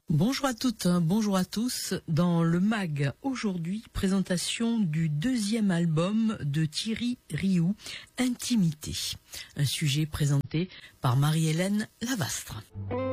Bonjour à toutes, bonjour à tous. Dans le MAG, aujourd'hui, présentation du deuxième album de Thierry Rioux, Intimité. Un sujet présenté par Marie-Hélène Lavastre.